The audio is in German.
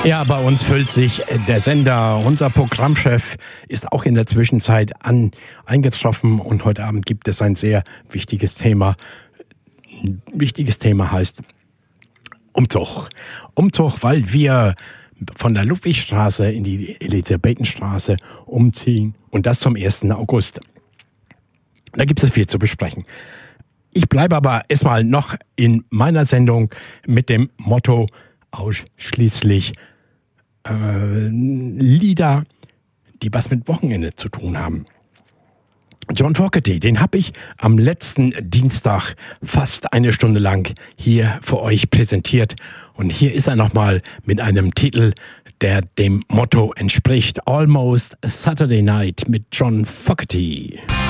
Ja, bei uns füllt sich der Sender. Unser Programmchef ist auch in der Zwischenzeit eingetroffen und heute Abend gibt es ein sehr wichtiges Thema. Ein wichtiges Thema heißt Umzug. Umzug, weil wir von der Ludwigstraße in die Elisabethenstraße umziehen und das zum 1. August. Da gibt es viel zu besprechen. Ich bleibe aber erstmal noch in meiner Sendung mit dem Motto ausschließlich Lieder, die was mit Wochenende zu tun haben. John Fogerty, den habe ich am letzten Dienstag fast eine Stunde lang hier für euch präsentiert. Und hier ist er nochmal mit einem Titel, der dem Motto entspricht. Almost Saturday Night mit John Fogerty.